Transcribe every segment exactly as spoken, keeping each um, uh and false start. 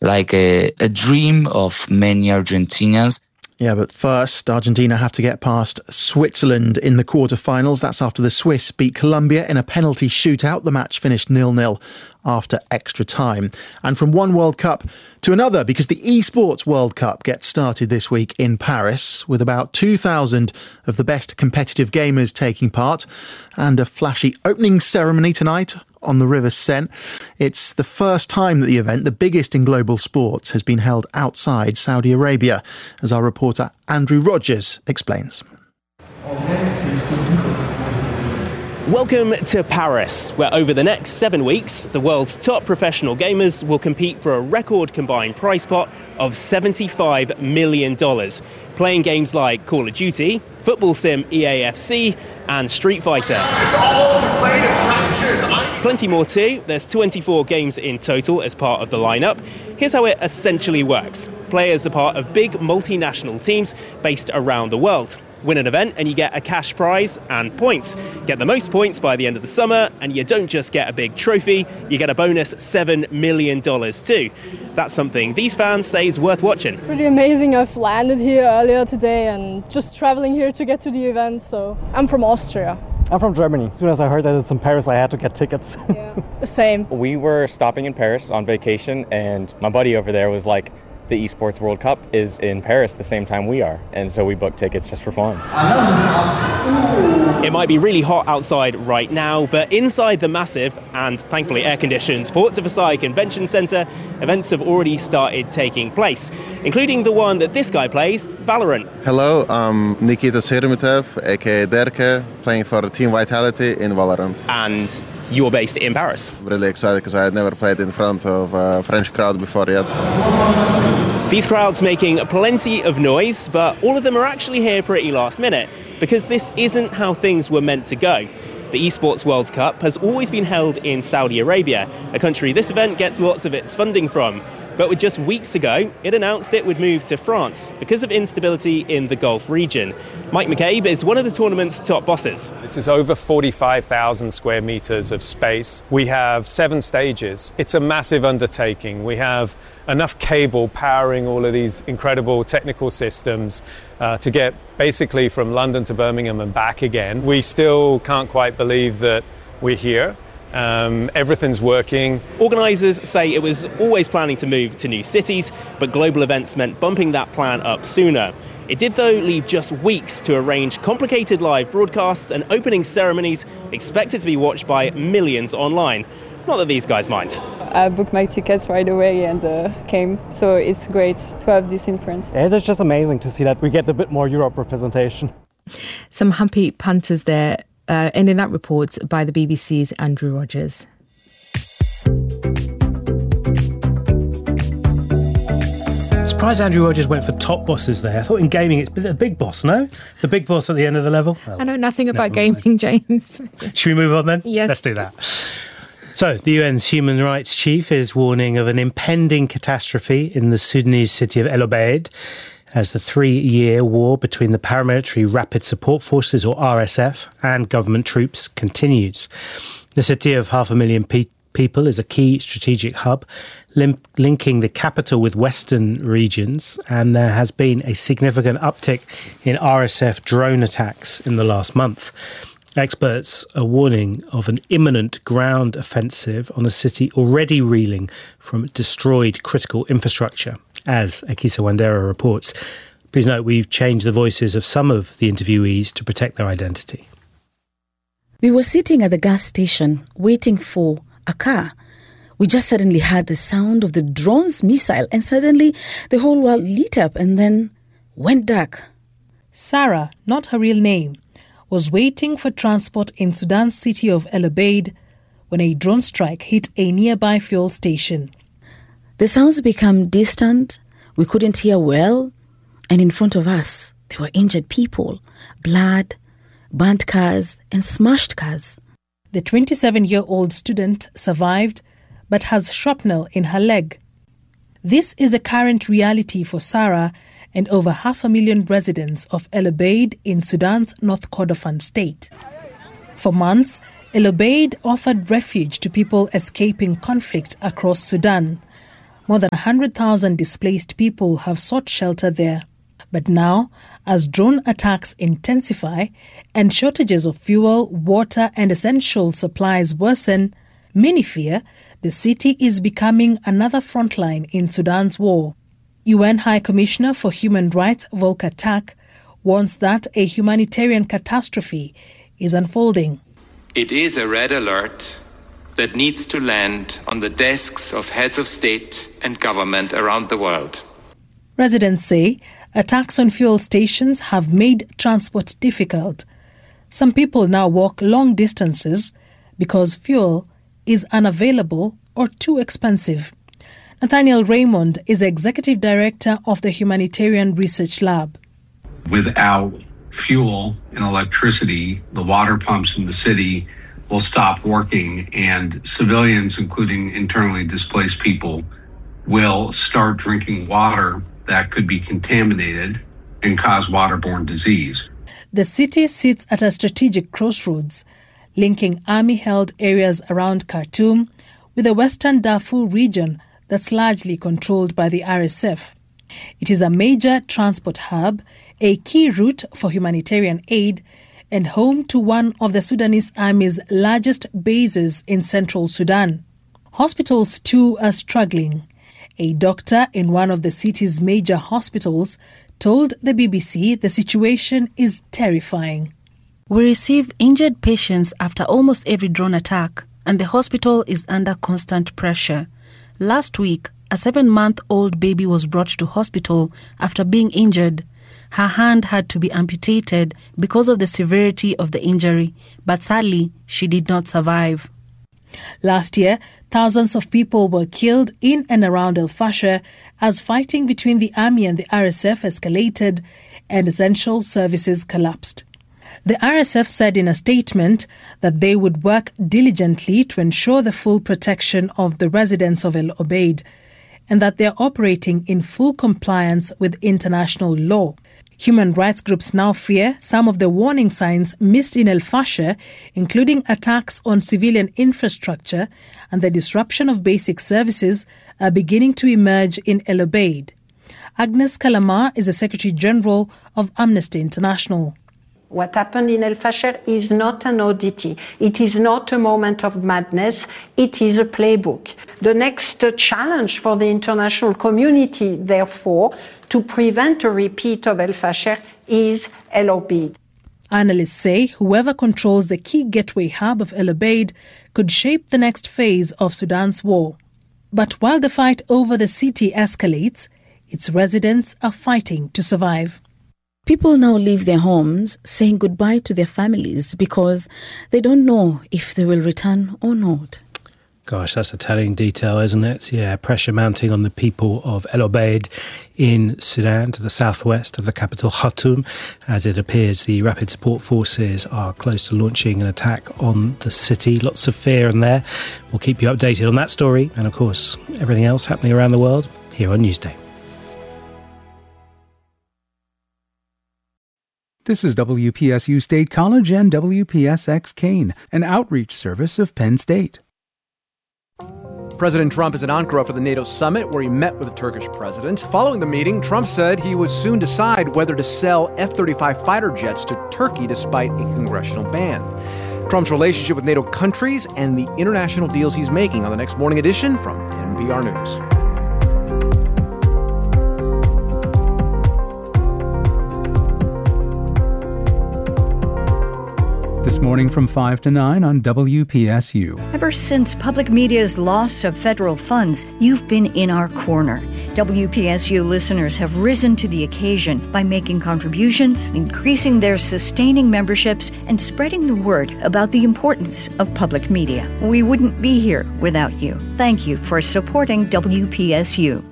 like a, a dream of many Argentinians. Yeah, but first, Argentina have to get past Switzerland in the quarterfinals. That's after the Swiss beat Colombia in a penalty shootout. The match finished nil-nil after extra time. And from one World Cup to another, because the eSports World Cup gets started this week in Paris, with about two thousand of the best competitive gamers taking part, and a flashy opening ceremony tonight on the River Seine. It's the first time that the event, the biggest in global sports, has been held outside Saudi Arabia, as our reporter Andrew Rogers explains. Welcome to Paris, where over the next seven weeks, the world's top professional gamers will compete for a record combined prize pot of seventy-five million dollars, playing games like Call of Duty, Football Sim E A F C, and Street Fighter. It's all the latest captures. Plenty more too. There's twenty-four games in total as part of the lineup. Here's how it essentially works. Players are part of big multinational teams based around the world. Win an event and you get a cash prize and points. Get the most points by the end of the summer and you don't just get a big trophy, you get a bonus seven million dollars too. That's something these fans say is worth watching. Pretty amazing. I've landed here earlier today and just traveling here to get to the event. So I'm from Austria. I'm from Germany. As soon as I heard that it's in Paris, I had to get tickets. Yeah, same. We were stopping in Paris on vacation and my buddy over there was like, the eSports World Cup is in Paris the same time we are, and so we booked tickets just for fun. It might be really hot outside right now, but inside the massive and thankfully air-conditioned Porte de Versailles Convention Centre, events have already started taking place, including the one that this guy plays, Valorant. Hello, I'm Nikita Serumitev, aka Derke, playing for Team Vitality in Valorant. And you're based in Paris. I'm really excited because I had never played in front of a French crowd before yet. These crowds making plenty of noise, but all of them are actually here pretty last minute, because this isn't how things were meant to go. The eSports World Cup has always been held in Saudi Arabia, a country this event gets lots of its funding from. But with just weeks ago, it announced it would move to France because of instability in the Gulf region. Mike McCabe is one of the tournament's top bosses. This is over forty-five thousand square metres of space. We have seven stages. It's a massive undertaking. We have enough cable powering all of these incredible technical systems uh, to get basically from London to Birmingham and back again. We still can't quite believe that we're here. Um, everything's working. Organisers say it was always planning to move to new cities, but global events meant bumping that plan up sooner. It did, though, leave just weeks to arrange complicated live broadcasts and opening ceremonies expected to be watched by millions online. Not that these guys mind. I booked my tickets right away and uh, came, so it's great to have this in France. Yeah, it's just amazing to see that we get a bit more Europe representation. Some happy punters there. Uh, ending that report by the B B C's Andrew Rogers. Surprised Andrew Rogers went for top bosses there. I thought in gaming it's the big boss, no? The big boss at the end of the level? Oh, I know nothing about gaming, James. Should we move on then? Yes. Let's do that. So, the U N's human rights chief is warning of an impending catastrophe in the Sudanese city of El Obeid, as the three-year war between the paramilitary Rapid Support Forces, or R S F, and government troops continues. The city of half a million pe- people is a key strategic hub, lim- linking the capital with western regions, and there has been a significant uptick in R S F drone attacks in the last month. Experts are warning of an imminent ground offensive on a city already reeling from destroyed critical infrastructure, as Akisa Wandera reports. Please note we've changed the voices of some of the interviewees to protect their identity. We were sitting at the gas station waiting for a car. We just suddenly heard the sound of the drone's missile, and suddenly the whole world lit up and then went dark. Sarah, not her real name, was waiting for transport in Sudan's city of El Obeid when a drone strike hit a nearby fuel station. The sounds became distant, we couldn't hear well, and in front of us there were injured people, blood, burnt cars and smashed cars. The twenty-seven-year-old student survived but has shrapnel in her leg. This is a current reality for Sarah and over half a million residents of El Obeid in Sudan's North Kordofan state. For months, El Obeid offered refuge to people escaping conflict across Sudan. More than one hundred thousand displaced people have sought shelter there. But now, as drone attacks intensify and shortages of fuel, water and essential supplies worsen, many fear the city is becoming another frontline in Sudan's war. U N High Commissioner for Human Rights Volker Turk warns that a humanitarian catastrophe is unfolding. It is a red alert that needs to land on the desks of heads of state and government around the world. Residents say attacks on fuel stations have made transport difficult. Some people now walk long distances because fuel is unavailable or too expensive. Nathaniel Raymond is Executive Director of the Humanitarian Research Lab. Without fuel and electricity, the water pumps in the city will stop working, and civilians, including internally displaced people, will start drinking water that could be contaminated and cause waterborne disease. The city sits at a strategic crossroads, linking army-held areas around Khartoum with the western Darfur region that's largely controlled by the R S F. It is a major transport hub, a key route for humanitarian aid, and home to one of the Sudanese Army's largest bases in central Sudan. Hospitals too are struggling. A doctor in one of the city's major hospitals told the B B C the situation is terrifying. We receive injured patients after almost every drone attack, and the hospital is under constant pressure. Last week, a seven-month-old baby was brought to hospital after being injured. Her hand had to be amputated because of the severity of the injury, but sadly, she did not survive. Last year, thousands of people were killed in and around El Fasher as fighting between the army and the R S F escalated and essential services collapsed. The R S F said in a statement that they would work diligently to ensure the full protection of the residents of El Obeid and that they are operating in full compliance with international law. Human rights groups now fear some of the warning signs missed in El Fasher, including attacks on civilian infrastructure and the disruption of basic services, are beginning to emerge in El Obeid. Agnes Kalamar is the Secretary General of Amnesty International. What happened in El Fasher is not an oddity. It is not a moment of madness. It is a playbook. The next challenge for the international community, therefore, to prevent a repeat of El Fasher is El Obeid. Analysts say whoever controls the key gateway hub of El Obeid could shape the next phase of Sudan's war. But while the fight over the city escalates, its residents are fighting to survive. People now leave their homes saying goodbye to their families because they don't know if they will return or not. Gosh, that's a telling detail, isn't it? Yeah, pressure mounting on the people of El Obeid in Sudan, to the southwest of the capital Khartoum, as it appears the Rapid Support Forces are close to launching an attack on the city. Lots of fear in there. We'll keep you updated on that story and, of course, everything else happening around the world here on Newsday. This is W P S U State College and W P S X Kane, an outreach service of Penn State. President Trump is in Ankara for the NATO summit, where he met with the Turkish president. Following the meeting, Trump said he would soon decide whether to sell F thirty-five fighter jets to Turkey despite a congressional ban. Trump's relationship with NATO countries and the international deals he's making on the next Morning Edition from N P R News. This morning from five to nine on W P S U. Ever since public media's loss of federal funds, you've been in our corner. W P S U listeners have risen to the occasion by making contributions, increasing their sustaining memberships, and spreading the word about the importance of public media. We wouldn't be here without you. Thank you for supporting W P S U.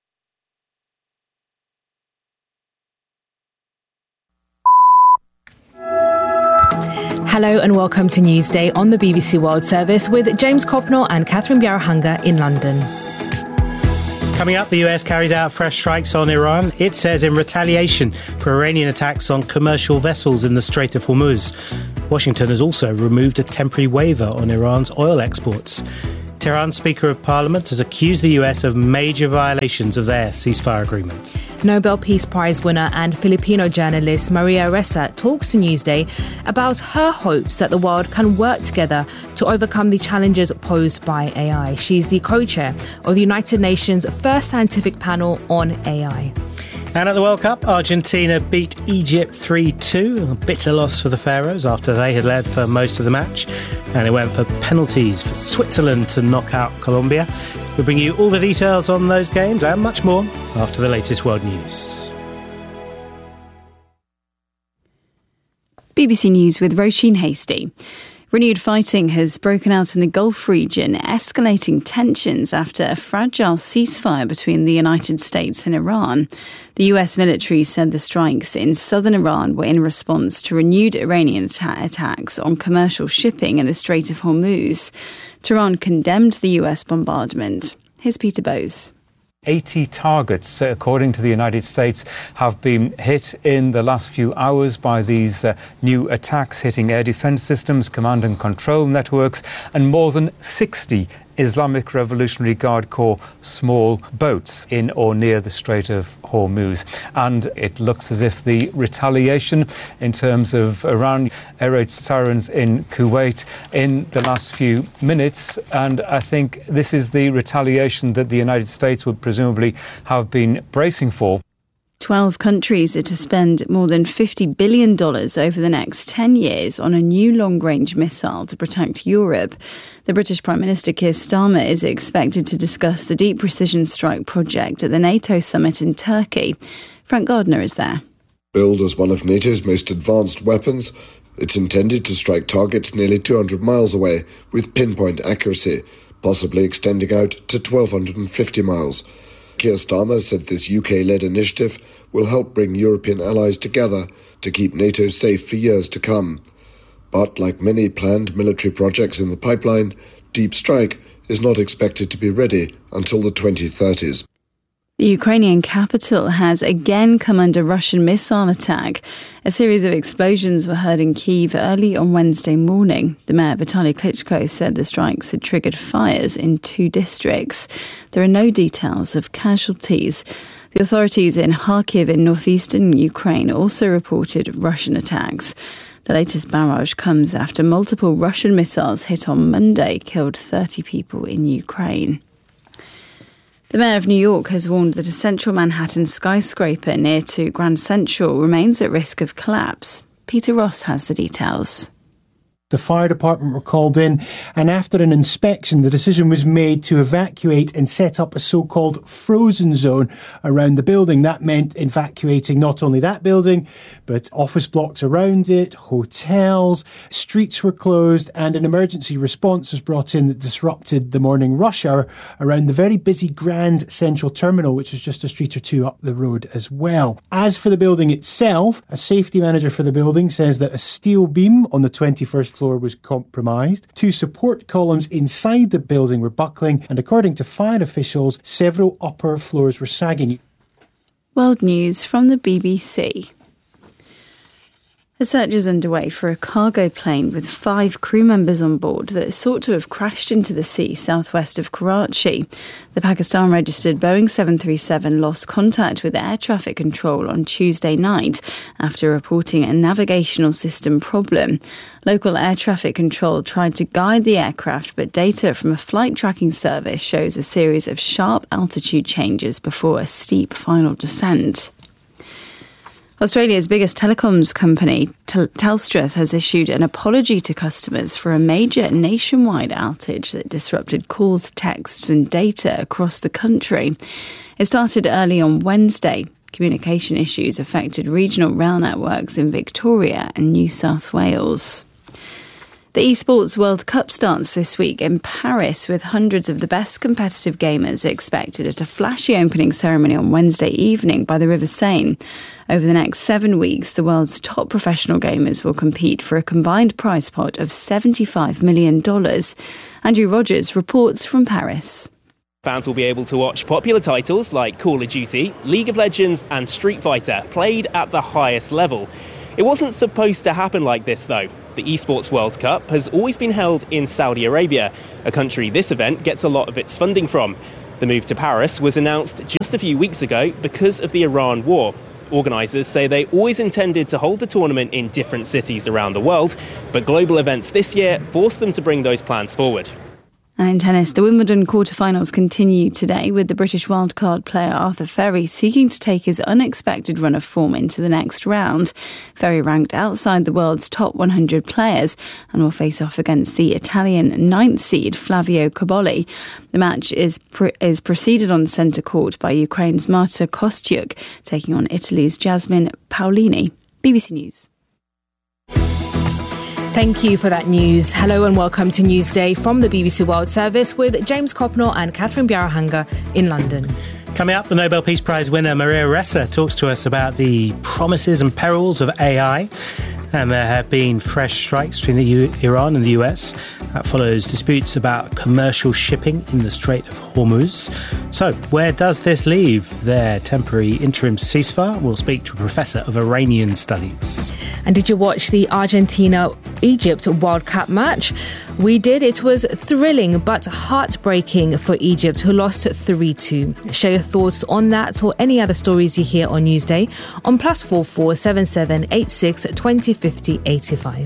Hello and welcome to Newsday on the B B C World Service with James Copnor and Catherine Bjarahanga in London. Coming up, the U S carries out fresh strikes on Iran. It says in retaliation for Iranian attacks on commercial vessels in the Strait of Hormuz. Washington has also removed a temporary waiver on Iran's oil exports. Tehran's Speaker of Parliament has accused the U S of major violations of their ceasefire agreement. Nobel Peace Prize winner and Filipino journalist Maria Ressa talks to Newsday about her hopes that the world can work together to overcome the challenges posed by A I. She's the co-chair of the United Nations' first scientific panel on A I. And at the World Cup, Argentina beat Egypt three two, a bitter loss for the Pharaohs after they had led for most of the match. And it went for penalties for Switzerland to knock out Colombia. We'll bring you all the details on those games and much more after the latest world news. B B C News with Roisin Hasty. Renewed fighting has broken out in the Gulf region, escalating tensions after a fragile ceasefire between the United States and Iran. The U S military said the strikes in southern Iran were in response to renewed Iranian atta- attacks on commercial shipping in the Strait of Hormuz. Tehran condemned the U S bombardment. Here's Peter Bowes. eighty targets, according to the United States, have been hit in the last few hours by these uh, new attacks, hitting air defense systems, command and control networks, and more than sixty Islamic Revolutionary Guard Corps small boats in or near the Strait of Hormuz. And it looks as if the retaliation in terms of Iran air raid sirens in Kuwait in the last few minutes, and I think this is the retaliation that the United States would presumably have been bracing for. Twelve countries are to spend more than fifty billion dollars over the next ten years on a new long-range missile to protect Europe. The British Prime Minister Keir Starmer is expected to discuss the Deep Precision Strike project at the NATO summit in Turkey. Frank Gardner is there. Billed as one of NATO's most advanced weapons, it's intended to strike targets nearly two hundred miles away with pinpoint accuracy, possibly extending out to twelve fifty miles. Keir Starmer said this U K-led initiative will help bring European allies together to keep NATO safe for years to come. But like many planned military projects in the pipeline, Deep Strike is not expected to be ready until the twenty thirties. The Ukrainian capital has again come under Russian missile attack. A series of explosions were heard in Kyiv early on Wednesday morning. The mayor, Vitaly Klitschko, said the strikes had triggered fires in two districts. There are no details of casualties. The authorities in Kharkiv in northeastern Ukraine also reported Russian attacks. The latest barrage comes after multiple Russian missiles hit on Monday killed thirty people in Ukraine. The mayor of New York has warned that a central Manhattan skyscraper near to Grand Central remains at risk of collapse. Peter Ross has the details. The fire department were called in, and after an inspection, the decision was made to evacuate and set up a so-called frozen zone around the building. That meant evacuating not only that building, but office blocks around it, hotels, streets were closed, and an emergency response was brought in that disrupted the morning rush hour around the very busy Grand Central Terminal, which is just a street or two up the road as well. As for the building itself, a safety manager for the building says that a steel beam on the twenty-first floor was compromised. Two support columns inside the building were buckling, and according to fire officials, several upper floors were sagging. World news from the B B C. A search is underway for a cargo plane with five crew members on board that is thought to have crashed into the sea southwest of Karachi. The Pakistan-registered Boeing seven thirty-seven lost contact with air traffic control on Tuesday night after reporting a navigational system problem. Local air traffic control tried to guide the aircraft, but data from a flight tracking service shows a series of sharp altitude changes before a steep final descent. Australia's biggest telecoms company, Tel- Telstra, has issued an apology to customers for a major nationwide outage that disrupted calls, texts and data across the country. It started early on Wednesday. Communication issues affected regional rail networks in Victoria and New South Wales. The eSports World Cup starts this week in Paris, with hundreds of the best competitive gamers expected at a flashy opening ceremony on Wednesday evening by the River Seine. Over the next seven weeks, the world's top professional gamers will compete for a combined prize pot of seventy-five million dollars. Andrew Rogers reports from Paris. Fans will be able to watch popular titles like Call of Duty, League of Legends and Street Fighter played at the highest level. It wasn't supposed to happen like this, though. The Esports World Cup has always been held in Saudi Arabia, a country this event gets a lot of its funding from. The move to Paris was announced just a few weeks ago because of the Iran war. Organisers say they always intended to hold the tournament in different cities around the world, but global events this year forced them to bring those plans forward. And in tennis, the Wimbledon quarterfinals continue today with the British wildcard player Arthur Ferry seeking to take his unexpected run of form into the next round. Ferry ranked outside the world's top one hundred players and will face off against the Italian ninth seed Flavio Cobolli. The match is pre- is preceded on centre court by Ukraine's Marta Kostyuk taking on Italy's Jasmine Paolini. B B C News. Thank you for that news. Hello and welcome to Newsday from the B B C World Service with James Copnor and Catherine Bjarahanga in London. Coming up, the Nobel Peace Prize winner Maria Ressa talks to us about the promises and perils of A I. And there have been fresh strikes between the U- Iran and the U S. That follows disputes about commercial shipping in the Strait of Hormuz. So, where does this leave their temporary interim ceasefire? We'll speak to a professor of Iranian studies. And did you watch the Argentina-Egypt World Cup match? We did. It was thrilling but heartbreaking for Egypt, who lost three two. Share your thoughts on that or any other stories you hear on Newsday on plus four four seven seven eight six twenty fifty eighty five.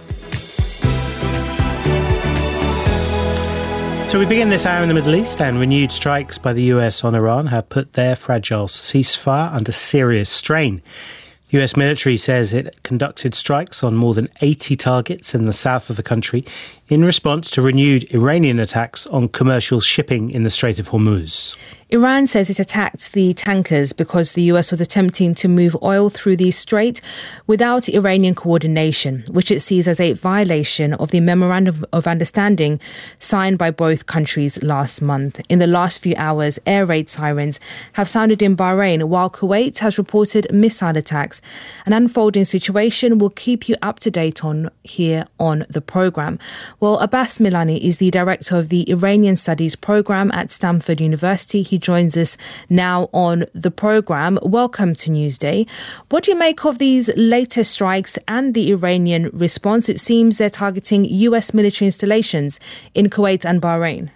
So we begin this hour in the Middle East, and renewed strikes by the U S on Iran have put their fragile ceasefire under serious strain. The U S military says it conducted strikes on more than eighty targets in the south of the country in response to renewed Iranian attacks on commercial shipping in the Strait of Hormuz. Iran says it attacked the tankers because the U S was attempting to move oil through the strait without Iranian coordination, which it sees as a violation of the Memorandum of Understanding signed by both countries last month. In the last few hours, air raid sirens have sounded in Bahrain, while Kuwait has reported missile attacks. An unfolding situation we'll keep you up to date on here on the programme. Well, Abbas Milani is the director of the Iranian Studies programme at Stanford University. He joins us now on the programme. Welcome to Newsday. What do you make of these latest strikes and the Iranian response? It seems they're targeting U S military installations in Kuwait and Bahrain.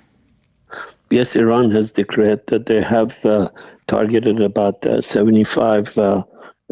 Yes, Iran has declared that they have uh, targeted about uh, seventy-five uh,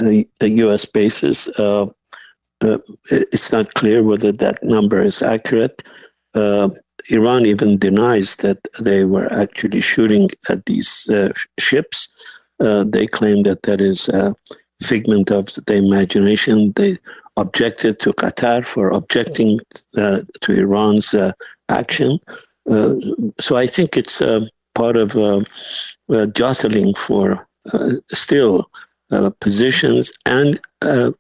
U S bases. Uh, uh, it's not clear whether that number is accurate. Uh, Iran even denies that they were actually shooting at these uh, ships. Uh, they claim that that is a figment of the imagination. They objected to Qatar for objecting uh, to Iran's uh, action. Uh, so I think it's uh, part of uh, uh, jostling for uh, still uh, positions and uh,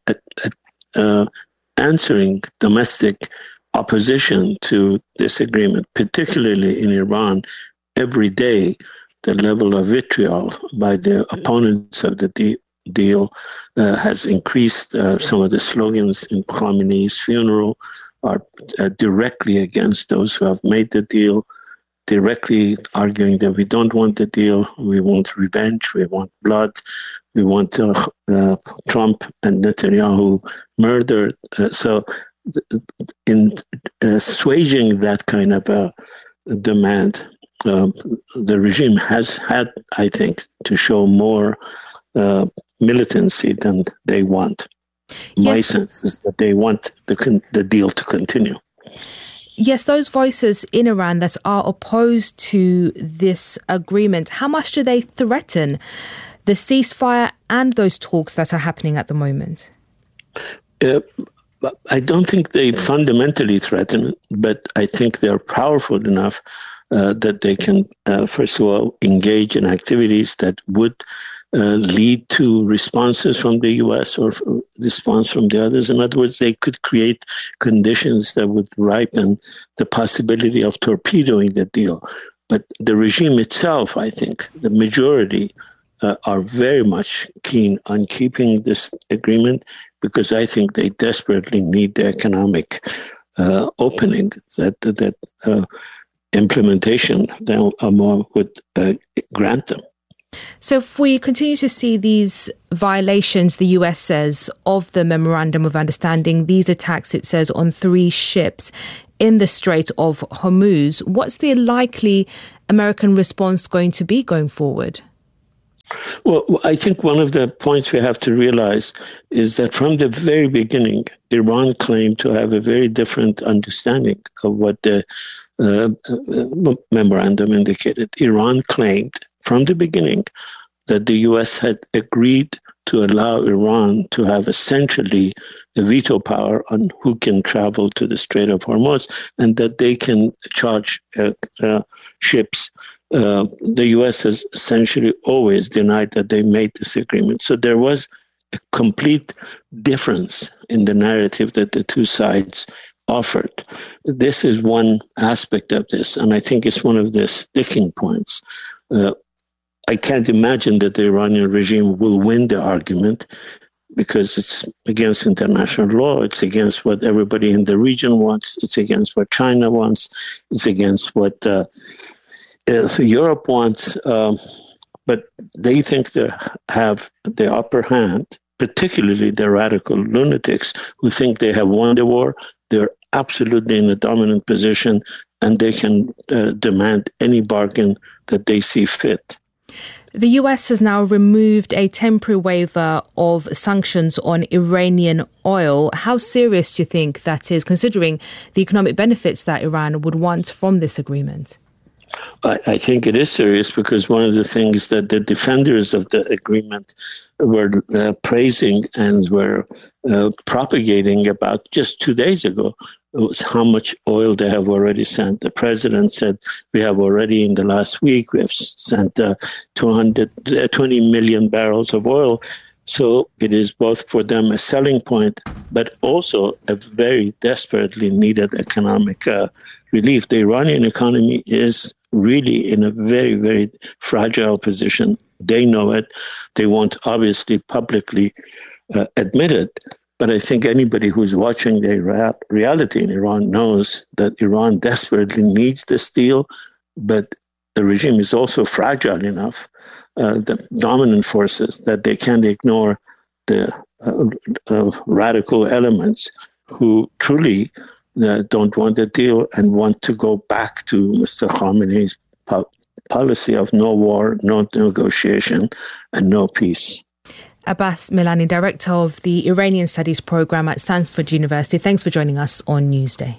uh, answering domestic opposition to this agreement, particularly in Iran. Every day, the level of vitriol by the opponents of the de- deal uh, has increased. Uh, some of the slogans in Khamenei's funeral are uh, directly against those who have made the deal, directly arguing that we don't want the deal, we want revenge, we want blood, we want uh, uh, Trump and Netanyahu murdered. Uh, so in uh, assuaging that kind of a demand, uh, the regime has had, I think, to show more uh, militancy than they want. Yes. My sense is that they want the con- the deal to continue. Yes, those voices in Iran that are opposed to this agreement, how much do they threaten the ceasefire and those talks that are happening at the moment? Uh, I don't think they fundamentally threaten it, but I think they're powerful enough uh, that they can, uh, first of all, engage in activities that would uh, lead to responses from the U S or response from the others. In other words, they could create conditions that would ripen the possibility of torpedoing the deal. But the regime itself, I think, the majority uh, are very much keen on keeping this agreement, because I think they desperately need the economic uh, opening that that uh, implementation that would uh, grant them. So if we continue to see these violations, the U S says, of the Memorandum of Understanding, these attacks, it says, on three ships in the Strait of Hormuz, what's the likely American response going to be going forward? Well, I think one of the points we have to realize is that from the very beginning, Iran claimed to have a very different understanding of what the uh, memorandum indicated. Iran claimed from the beginning that the U S had agreed to allow Iran to have essentially a veto power on who can travel to the Strait of Hormuz, and that they can charge uh, uh, ships. Uh, the U S has essentially always denied that they made this agreement. So there was a complete difference in the narrative that the two sides offered. This is one aspect of this, and I think it's one of the sticking points. Uh, I can't imagine that the Iranian regime will win the argument because it's against international law. It's against what everybody in the region wants. It's against what China wants. It's against what uh, uh, Europe wants. Um, but they think they have the upper hand, particularly the radical lunatics who think they have won the war. They're absolutely in a dominant position, and they can uh, demand any bargain that they see fit. The U S has now removed a temporary waiver of sanctions on Iranian oil. How serious do you think that is, considering the economic benefits that Iran would want from this agreement? I, I think it is serious because one of the things that the defenders of the agreement were uh, praising and were uh, propagating about just two days ago was how much oil they have already sent. The president said we have already in the last week, we have sent uh, two hundred twenty million barrels of oil. So it is both for them a selling point, but also a very desperately needed economic uh, relief. The Iranian economy is really in a very, very fragile position. They know it. They won't obviously publicly uh, admit it. But I think anybody who's watching the rea- reality in Iran knows that Iran desperately needs the steel, but the regime is also fragile enough, uh, the dominant forces, that they can't ignore the uh, uh, radical elements who truly uh, don't want a deal and want to go back to Mister Khamenei's po- policy of no war, no negotiation, and no peace. Abbas Milani, Director of the Iranian Studies Programme at Stanford University. Thanks for joining us on Newsday.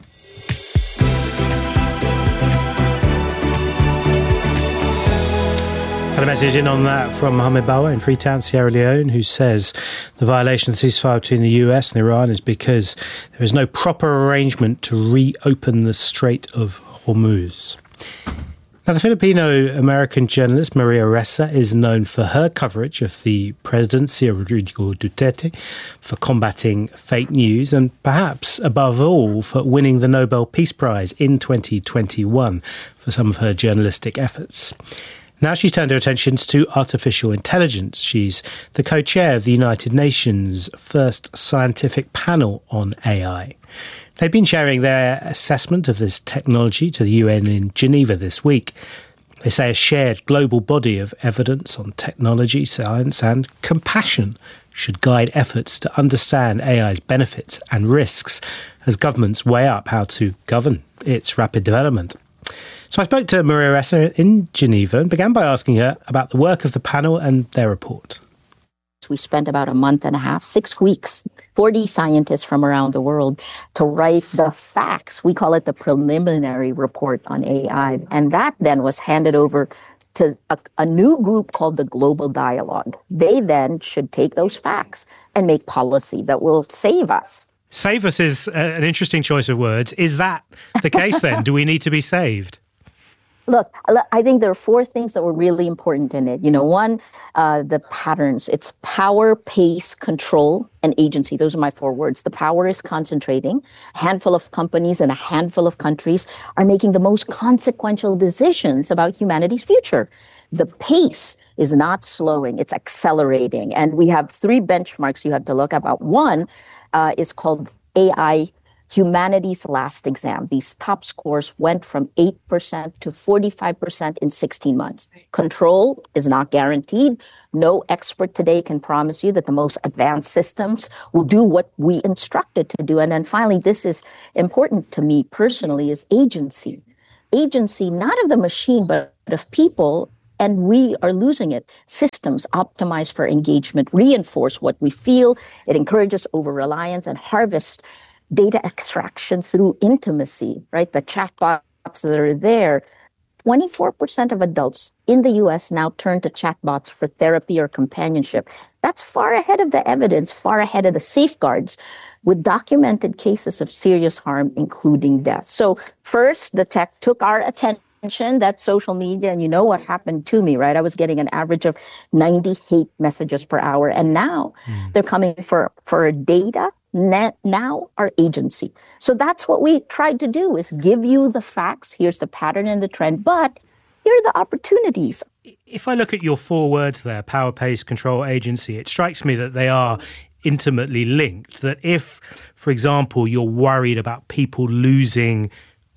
Had a message in on that from Mohamed Bawa in Freetown, Sierra Leone, who says the violation of the ceasefire between the U S and Iran is because there is no proper arrangement to reopen the Strait of Hormuz. Now, the Filipino-American journalist Maria Ressa is known for her coverage of the presidency of Rodrigo Duterte, for combating fake news, and perhaps above all for winning the Nobel Peace Prize in twenty twenty-one for some of her journalistic efforts. Now she's turned her attentions to artificial intelligence. She's the co-chair of the United Nations' first scientific panel on A I. They've been sharing their assessment of this technology to the U N in Geneva this week. They say a shared global body of evidence on technology, science and compassion should guide efforts to understand A I's benefits and risks as governments weigh up how to govern its rapid development. So I spoke to Maria Ressa in Geneva and began by asking her about the work of the panel and their report. We spent about a month and a half, six weeks, forty scientists from around the world to write the facts. We call it the preliminary report on A I. And that then was handed over to a, a new group called the Global Dialogue. They then should take those facts and make policy that will save us. Save us is an interesting choice of words. Is that the case then? Do we need to be saved? Look, I think there are four things that were really important in it. You know, one, uh, the patterns. It's power, pace, control, and agency. Those are my four words. The power is concentrating. A handful of companies and a handful of countries are making the most consequential decisions about humanity's future. The pace is not slowing. It's accelerating. And we have three benchmarks you have to look about. One uh, is called A I humanities last exam, these top scores went from eight percent to forty-five percent in sixteen months. Control is not guaranteed. No expert today can promise you that the most advanced systems will do what we instructed to do. And then finally, this is important to me personally, is agency. Agency, not of the machine, but of people. And we are losing it. Systems optimized for engagement reinforce what we feel. It encourages over-reliance and harvest data extraction through intimacy, right? The chatbots that are there. twenty-four percent of adults in the U S now turn to chatbots for therapy or companionship. That's far ahead of the evidence, far ahead of the safeguards, with documented cases of serious harm, including death. So first, the tech took our attention. That's social media, and you know what happened to me, right? I was getting an average of ninety hate messages per hour, and now mm. they're coming for for data. Now our agency. So that's what we tried to do: is give you the facts. Here's the pattern and the trend, but here are the opportunities. If I look at your four words there, power, pace, control, agency, it strikes me that they are intimately linked. That if, for example, you're worried about people losing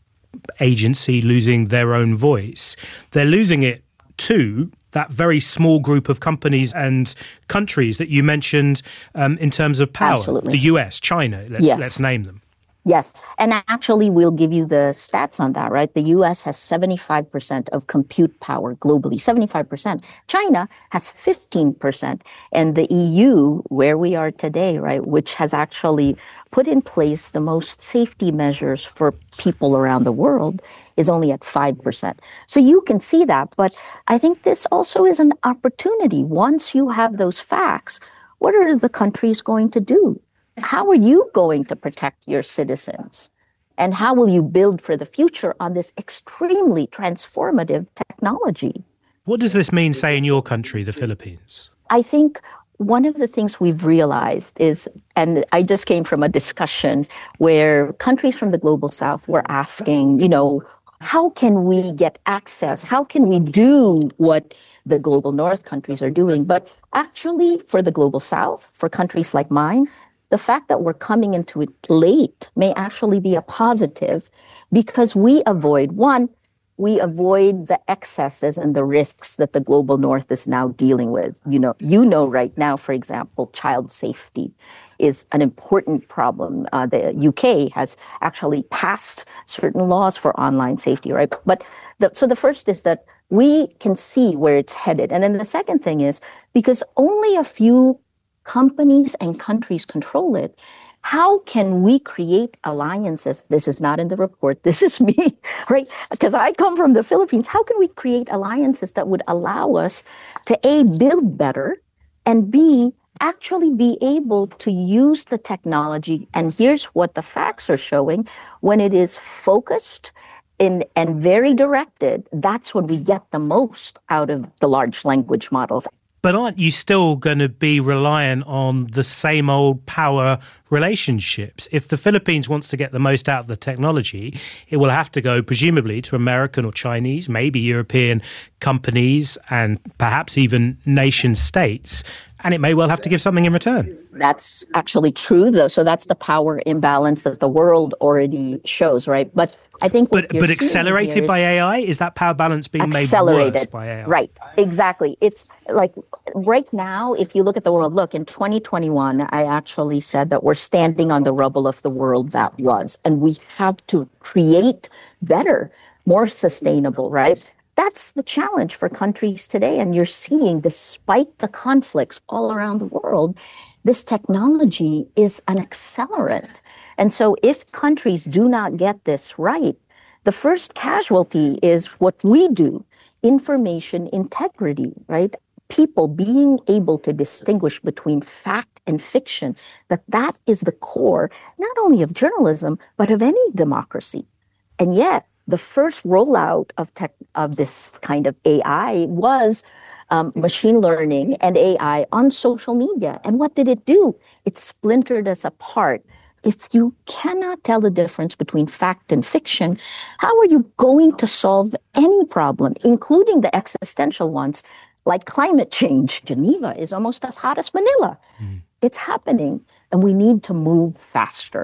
agency, losing their own voice, they're losing it to that very small group of companies and countries that you mentioned um, in terms of power. Absolutely. The U S, China, let's, yes. let's name them. Yes. And actually, we'll give you the stats on that, right? The U S has seventy-five percent of compute power globally, seventy-five percent. China has fifteen percent. And the E U, where we are today, right, which has actually put in place the most safety measures for people around the world, is only at five percent. So you can see that. But I think this also is an opportunity. Once you have those facts, what are the countries going to do? How are you going to protect your citizens? And how will you build for the future on this extremely transformative technology? What does this mean, say, in your country, the Philippines? I think one of the things we've realized is, and I just came from a discussion where countries from the global south were asking, you know, how can we get access? How can we do what the global north countries are doing? But actually, for the global south, for countries like mine, the fact that we're coming into it late may actually be a positive, because we avoid, one, we avoid the excesses and the risks that the global north is now dealing with. You know, you know right now, for example, child safety is an important problem. Uh, the U K has actually passed certain laws for online safety, right? But the, so the first is that we can see where it's headed. And then the second thing is, because only a few companies and countries control it, how can we create alliances? This is not in the report. This is me, right? Because I come from the Philippines. How can we create alliances that would allow us to A, build better, and B, actually be able to use the technology? And here's what the facts are showing. When it is focused in, and very directed, that's when we get the most out of the large language models. But aren't you still going to be reliant on the same old power relationships? If the Philippines wants to get the most out of the technology, it will have to go presumably to American or Chinese, maybe European companies, and perhaps even nation states. And it may well have to give something in return. That's actually true, though. So that's the power imbalance that the world already shows, right? But I think But, but accelerated by A I? Is that power balance being made worse by A I? Right, exactly. It's like right now, if you look at the world, look, in twenty twenty-one, I actually said that we're standing on the rubble of the world that was. And we have to create better, more sustainable, right? That's the challenge for countries today. And you're seeing, despite the conflicts all around the world, this technology is an accelerant. And so if countries do not get this right, the first casualty is what we do, information integrity, right? People being able to distinguish between fact and fiction, that that is the core, not only of journalism, but of any democracy. And yet, the first rollout of tech, of this kind of A I was um, machine learning and A I on social media. And what did it do? It splintered us apart. If you cannot tell the difference between fact and fiction, how are you going to solve any problem, including the existential ones like climate change? Geneva is almost as hot as Manila. Mm. It's happening, and we need to move faster.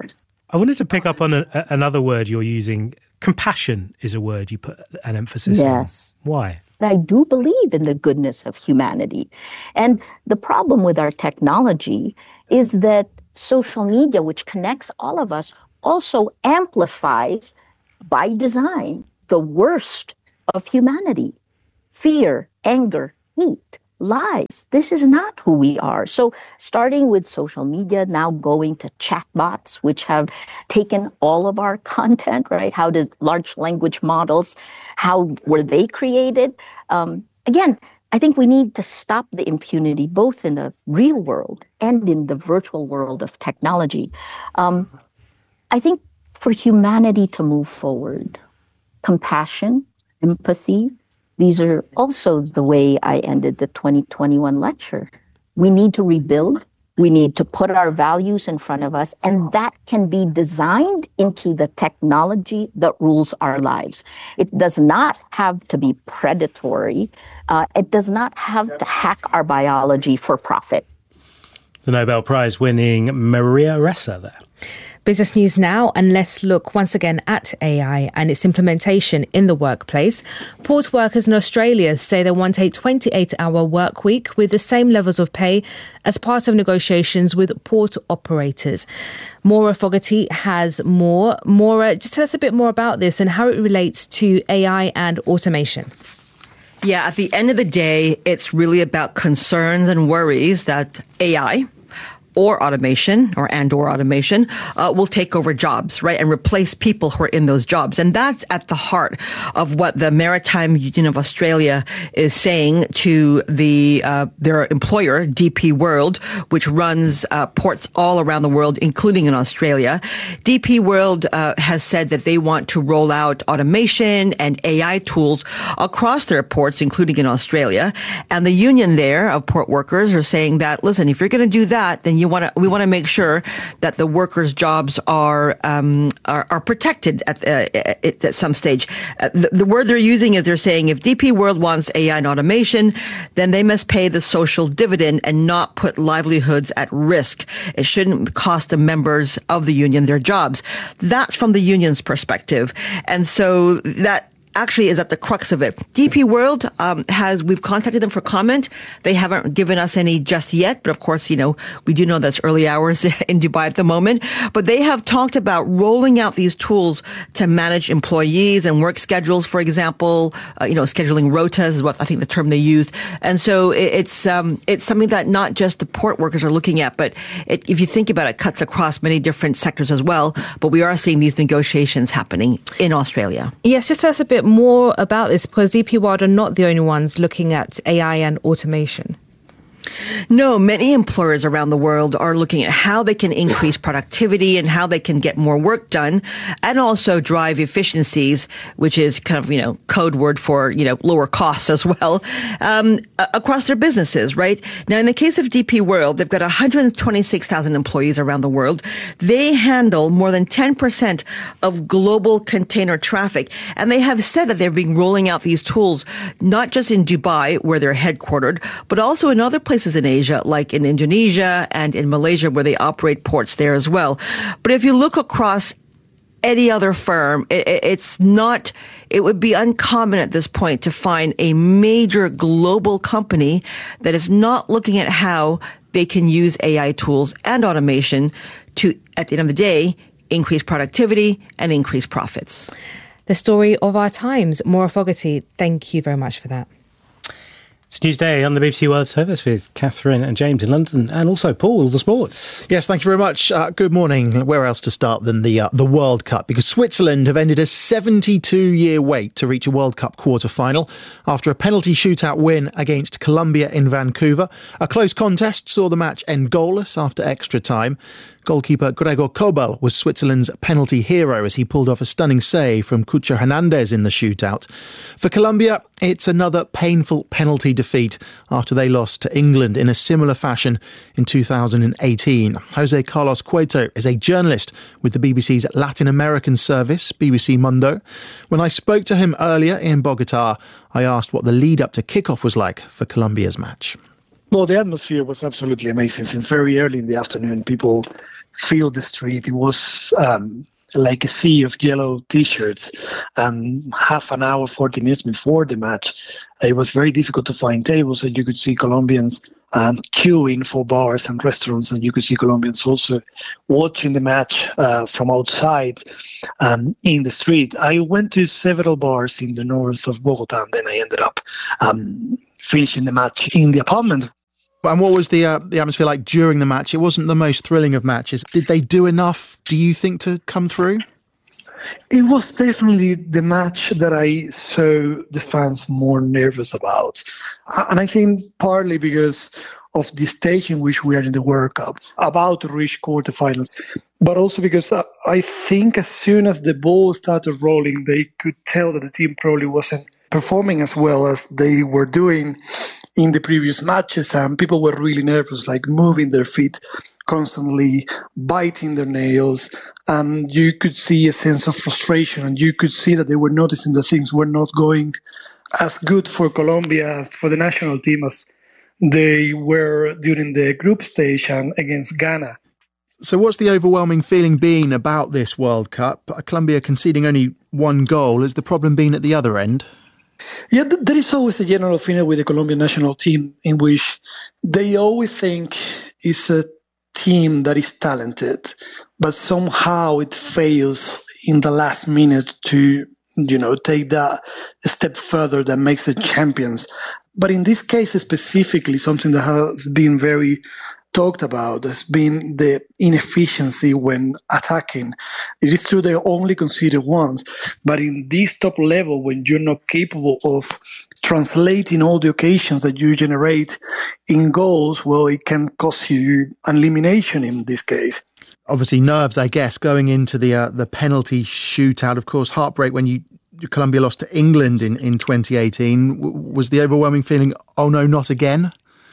I wanted to pick up on a, a, another word you're using. Compassion is a word you put an emphasis on. Yes. Why? I do believe in the goodness of humanity. And the problem with our technology is that social media, which connects all of us, also amplifies by design the worst of humanity. Fear, anger, hate, lies. This is not who we are. So starting with social media, now going to chatbots, which have taken all of our content, right? How does large language models, how were they created? Um, again, I think we need to stop the impunity, both in the real world and in the virtual world of technology. Um, I think for humanity to move forward, compassion, empathy, these are also the way I ended the twenty twenty-one lecture. We need to rebuild. We need to put our values in front of us, and that can be designed into the technology that rules our lives. It does not have to be predatory. Uh, it does not have to hack our biology for profit. The Nobel Prize winning Maria Ressa there. Business News now, and let's look once again at A I and its implementation in the workplace. Port workers in Australia say they want a twenty-eight hour work week with the same levels of pay as part of negotiations with port operators. Maura Fogarty has more. Maura, just tell us a bit more about this and how it relates to A I and automation. Yeah, at the end of the day, it's really about concerns and worries that A I or automation or and or automation uh, will take over jobs, right, and replace people who are in those jobs. And that's at the heart of what the Maritime Union of Australia is saying to the uh, their employer, D P World, which runs uh, ports all around the world, including in Australia. D P World uh, has said that they want to roll out automation and A I tools across their ports, including in Australia. And the union there of port workers are saying that, listen, if you're going to do that, then you You want to, we want to make sure that the workers' jobs are um, are, are protected at, uh, at, at some stage. Uh, the, the word they're using is they're saying if D P World wants A I and automation, then they must pay the social dividend and not put livelihoods at risk. It shouldn't cost the members of the union their jobs. That's from the union's perspective, and so that actually is at the crux of it. D P World um, has, we've contacted them for comment. They haven't given us any just yet, but of course, you know, we do know that's early hours in Dubai at the moment. But they have talked about rolling out these tools to manage employees and work schedules, for example, uh, you know, scheduling rotas is what I think the term they used. And so it, it's um, it's something that not just the port workers are looking at, but it, if you think about it, it cuts across many different sectors as well. But we are seeing these negotiations happening in Australia. Yes, just tell us a bit more about this, because D P World are not the only ones looking at A I and automation. No, many employers around the world are looking at how they can increase productivity and how they can get more work done and also drive efficiencies, which is kind of, you know, code word for, you know, lower costs as well, um, across their businesses, right? Now, in the case of D P World, they've got one hundred twenty-six thousand employees around the world. They handle more than ten percent of global container traffic. And they have said that they've been rolling out these tools, not just in Dubai, where they're headquartered, but also in other places in Asia, like in Indonesia and in Malaysia, where they operate ports there as well. But if you look across any other firm, it, it's not, it would be uncommon at this point to find a major global company that is not looking at how they can use A I tools and automation to, at the end of the day, increase productivity and increase profits. The story of our times. Maura Fogarty, thank you very much for that. It's Newsday on the B B C World Service with Catherine and James in London, and also Paul, the sports. Yes, thank you very much. Uh, good morning. Where else to start than the uh, the World Cup? Because Switzerland have ended a seventy-two year wait to reach a World Cup quarter-final after a penalty shootout win against Colombia in Vancouver. A close contest saw the match end goalless after extra time. Goalkeeper Gregor Kobel was Switzerland's penalty hero as he pulled off a stunning save from Cucho Hernandez in the shootout. For Colombia, it's another painful penalty defeat after they lost to England in a similar fashion in two thousand eighteen. Jose Carlos Cueto is a journalist with the B B C's Latin American service, B B C Mundo. When I spoke to him earlier in Bogota, I asked what the lead-up to kickoff was like for Colombia's match. Well, the atmosphere was absolutely amazing. Since very early in the afternoon, people filled the street. It was um, like a sea of yellow T-shirts. And half an hour, forty minutes before the match, it was very difficult to find tables, and you could see Colombians um, queuing for bars and restaurants, and you could see Colombians also watching the match uh, from outside um, in the street. I went to several bars in the north of Bogota, and then I ended up um, finishing the match in the apartment. And what was the uh, the atmosphere like during the match? It wasn't the most thrilling of matches. Did they do enough, do you think, to come through? It was definitely the match that I saw the fans more nervous about. And I think partly because of the stage in which we are in the World Cup, about to reach quarterfinals, but also because I think as soon as the ball started rolling, they could tell that the team probably wasn't performing as well as they were doing in the previous matches, and people were really nervous, like moving their feet constantly, biting their nails, and you could see a sense of frustration, and you could see that they were noticing that things were not going as good for Colombia, for the national team, as they were during the group stage and against Ghana. So what's the overwhelming feeling been about this World Cup? Colombia conceding only one goal. Has the problem been at the other end? Yeah, there is always a general feeling with the Colombian national team in which they always think it's a team that is talented, but somehow it fails in the last minute to, you know, take that a step further that makes them champions. But in this case specifically, something that has been very talked about has been the inefficiency when attacking. It is true they only conceded once, but in this top level, when you're not capable of translating all the occasions that you generate in goals, well, it can cost you an elimination in this case. Obviously nerves, I guess, going into the uh, the penalty shootout. Of course, heartbreak when you Colombia lost to England in, in twenty eighteen. W- was the overwhelming feeling, oh no, not again?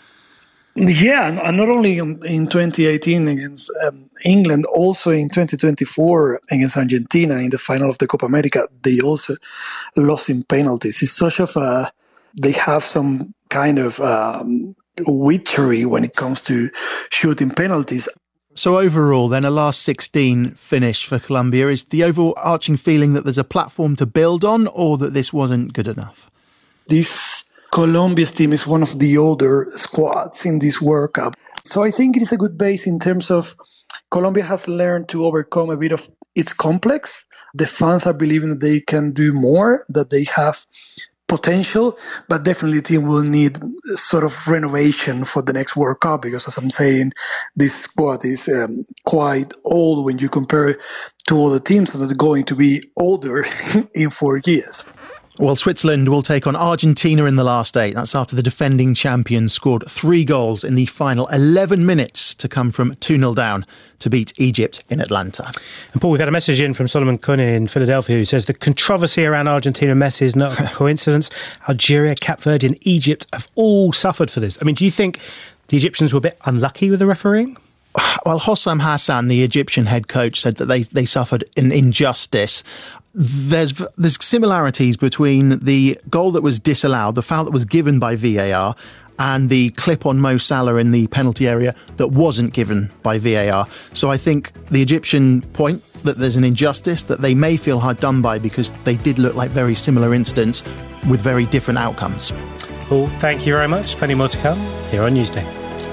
Yeah, and not only in twenty eighteen against um, England, also in twenty twenty-four against Argentina in the final of the Copa America, they also lost in penalties. It's such of a, they have some kind of um, witchery when it comes to shooting penalties. So overall, then, a last sixteen finish for Colombia. Is the overarching feeling that there's a platform to build on, or that this wasn't good enough? This Colombia's team is one of the older squads in this World Cup. So I think it is a good base in terms of Colombia has learned to overcome a bit of its complex. The fans are believing that they can do more, that they have potential, but definitely the team will need sort of renovation for the next World Cup because, as I'm saying, this squad is um, quite old when you compare to other teams that are going to be older in four years. Well, Switzerland will take on Argentina in the last eight. That's after the defending champions scored three goals in the final eleven minutes to come from two nil down to beat Egypt in Atlanta. And Paul, we've had a message in from Solomon Kone in Philadelphia who says the controversy around Argentina and Messi is not a coincidence. Algeria, Cape Verde and Egypt have all suffered for this. I mean, do you think the Egyptians were a bit unlucky with the refereeing? Well, Hossam Hassan, the Egyptian head coach, said that they, they suffered an injustice. There's there's similarities between the goal that was disallowed, the foul that was given by V A R, and the clip on Mo Salah in the penalty area that wasn't given by V A R. So I think the Egyptian point that there's an injustice, that they may feel hard done by because they did look like very similar incidents with very different outcomes. Paul, thank you very much. Plenty more to come here on Newsday.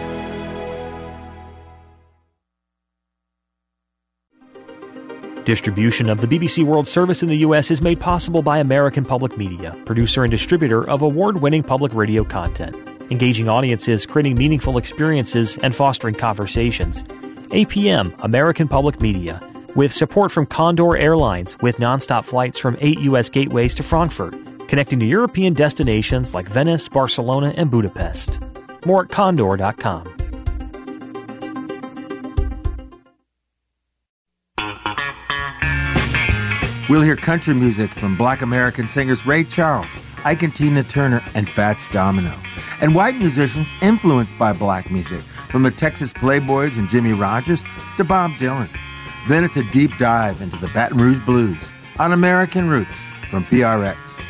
Distribution of the B B C World Service in the U S is made possible by American Public Media, producer and distributor of award-winning public radio content, engaging audiences, creating meaningful experiences, and fostering conversations. A P M, American Public Media, with support from Condor Airlines, with nonstop flights from eight U S gateways to Frankfurt, connecting to European destinations like Venice, Barcelona, and Budapest. More at condor dot com. We'll hear country music from Black American singers Ray Charles, Ike and Tina Turner, and Fats Domino, and white musicians influenced by black music, from the Texas Playboys and Jimmy Rogers to Bob Dylan. Then it's a deep dive into the Baton Rouge Blues on American Roots from P R X.